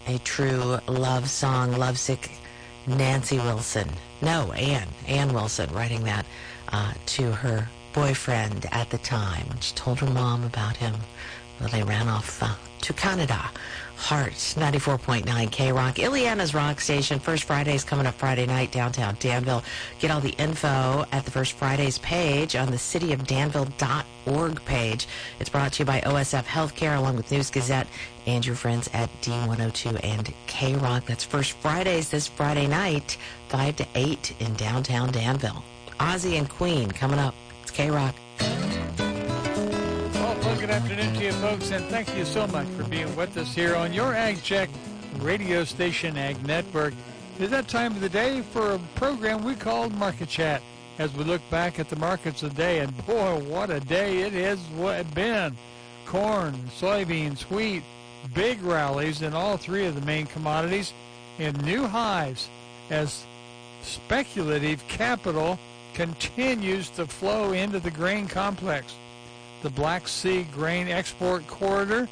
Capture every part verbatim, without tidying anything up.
A true love song, lovesick Nancy Wilson. No, Ann. Ann Wilson writing that uh, to her boyfriend at the time. She told her mom about him. Well, they ran off uh, to Canada. Heart, ninety-four point nine K-Rock. Ileana's Rock Station. First Friday's coming up Friday night, downtown Danville. Get all the info at the First Fridays page on the city of danville dot org page. It's brought to you by O S F Healthcare along with News Gazette and your friends at D one oh two and K-Rock. That's First Fridays this Friday night, five to eight in downtown Danville. Ozzy and Queen coming up. It's K-Rock. Well, good afternoon to you, folks, and thank you so much for being with us here on your Ag Check radio station, Ag Network. It's that time of the day for a program we call Market Chat as we look back at the markets of the day, and boy, what a day it has been. Corn, soybeans, wheat, big rallies in all three of the main commodities and new highs as speculative capital continues to flow into the grain complex. The Black Sea grain export corridor,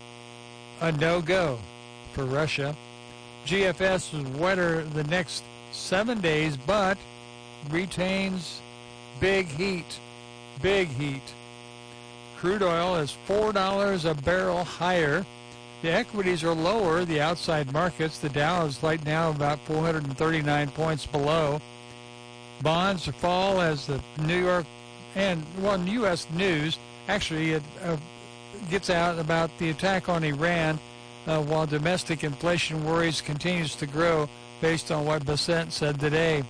a no-go for Russia. G F S is wetter the next seven days, but retains big heat, big heat. Crude oil is four dollars a barrel higher. The equities are lower, the outside markets. The Dow is right now about four hundred thirty-nine points below. Bonds fall as the New York and, well, U S news actually it uh, gets out about the attack on Iran uh, while domestic inflation worries continues to grow based on what Bassett said today.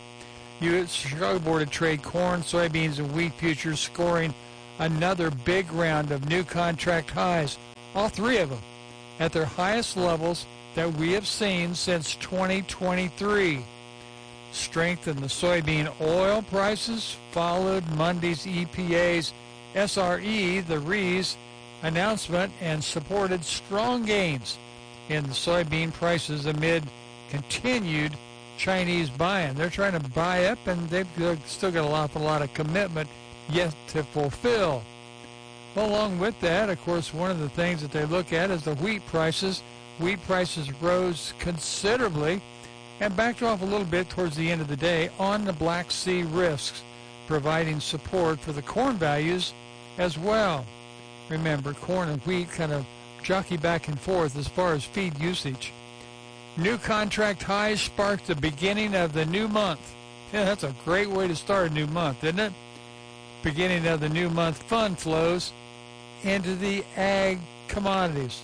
U S Chicago Board of Trade corn, soybeans, and wheat futures scoring another big round of new contract highs, all three of them at their highest levels that we have seen since twenty twenty-three. Strength in the soybean oil prices followed Monday's E P A's S R E, the R E S, announcement and supported strong gains in the soybean prices amid continued Chinese buying. They're trying to buy up, and they've still got a lot, a lot of commitment yet to fulfill. Well, along with that, of course, one of the things that they look at is the wheat prices. Wheat prices rose considerably and backed off a little bit towards the end of the day on the Black Sea risks, providing support for the corn values as well. Remember, corn and wheat kind of jockey back and forth as far as feed usage. New contract highs sparked the beginning of the new month. Yeah, that's a great way to start a new month, isn't it? Beginning of the new month fund flows into the ag commodities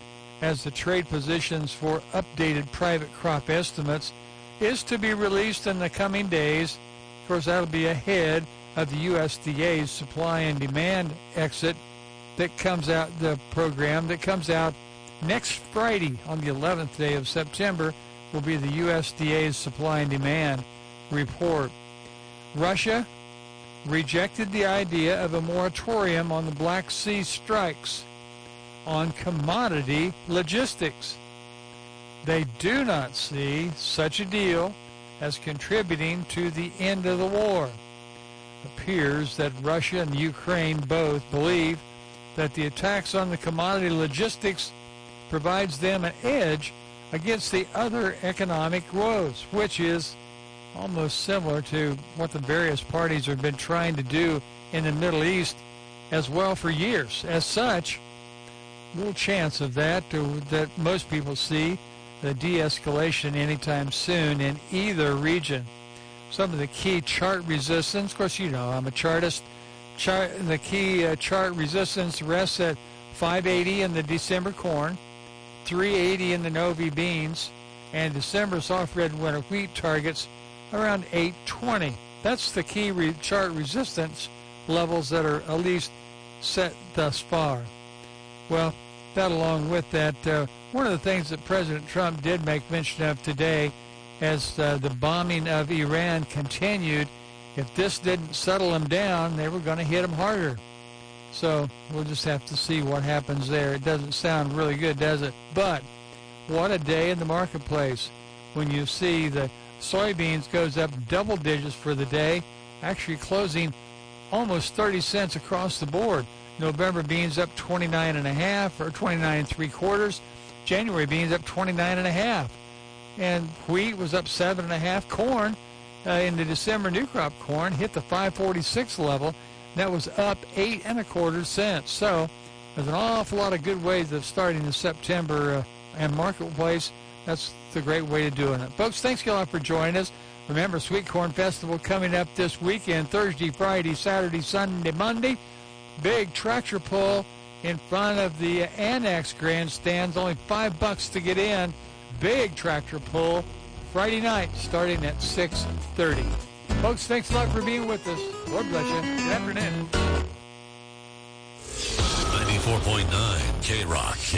as the trade positions for updated private crop estimates is to be released in the coming days. Of course, that'll be ahead of the U S D A's supply and demand exit that comes out, the program that comes out next Friday on the eleventh day of September will be the U S D A's supply and demand report. Russia rejected the idea of a moratorium on the Black Sea strikes on commodity logistics. They do not see such a deal as contributing to the end of the war. It appears that Russia and Ukraine both believe that the attacks on the commodity logistics provides them an edge against the other economic woes, which is almost similar to what the various parties have been trying to do in the Middle East as well for years. As such, little chance of that, to, that most people see the de-escalation anytime soon in either region. Some of the key chart resistance, of course, you know, I'm a chartist. Chart, the key uh, chart resistance rests at five eighty in the December corn, three eighty in the Novi beans, and December soft red winter wheat targets around eight twenty. That's the key re- chart resistance levels that are at least set thus far. Well, that along with that, uh, one of the things that President Trump did make mention of today as uh, the bombing of Iran continued, if this didn't settle them down, they were going to hit them harder. So we'll just have to see what happens there. It doesn't sound really good, does it? But what a day in the marketplace when you see the soybeans goes up double digits for the day, actually closing almost thirty cents across the board. November beans up twenty-nine and a half or twenty-nine and three quarters. January beans up twenty-nine and a half. And wheat was up seven and a half. Corn uh, in the December new crop corn hit the five forty-six level. That was up eight and a quarter cents. So there's an awful lot of good ways of starting in September uh, and marketplace. That's the great way to doing it. Folks, thanks a lot for joining us. Remember, Sweet Corn Festival coming up this weekend, Thursday, Friday, Saturday, Sunday, Monday. Big tractor pull in front of the Annex grandstands. Only five bucks to get in. Big tractor pull Friday night starting at six thirty. Folks, thanks a lot for being with us. Lord bless you. Good afternoon. ninety-four point nine K-Rock.